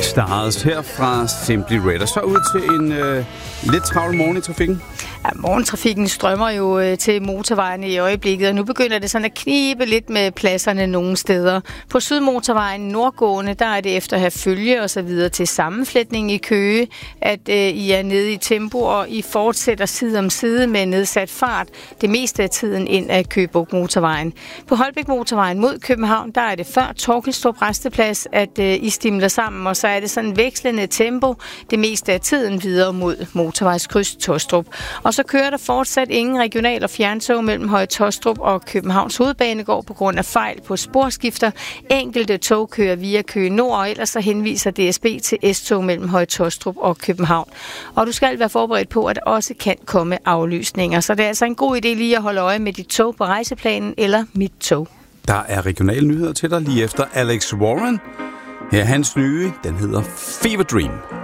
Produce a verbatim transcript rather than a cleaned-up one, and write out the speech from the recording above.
Stars her fra Simply Red. Og så ud til en øh, lidt travl morgen i trafikken. Ja, morgentrafikken strømmer jo øh, til motorvejene i øjeblikket, og nu begynder det sådan at knibe lidt med pladserne nogle steder. På Sydmotorvejen nordgående, der er det efter at have følge og så videre til sammenflætning i Køge, at øh, I er nede i tempo, og I fortsætter side om side med nedsat fart det meste af tiden ind af Køge Bugt Motorvejen. På Holbæk Motorvejen mod København, der er det før Torkelstrup Resteplads, at øh, I stimler sammen, og så er det sådan vekslende tempo det meste af tiden videre mod motorvejskryds Tostrup. Og så kører der fortsat ingen regional- og fjerntog mellem Høje Tostrup og Københavns Hovedbanegård på grund af fejl på sporskifter. Enkelte tog kører via Køge Nord, og ellers så henviser D S B til S-tog mellem Høje Tostrup og København. Og du skal være forberedt på, at der også kan komme aflysninger. Så det er altså en god idé lige at holde øje med dit tog på rejseplanen eller mit tog. Der er regionale nyheder til dig lige efter Alex Warren. Her er hans nye, den hedder Fever Dream.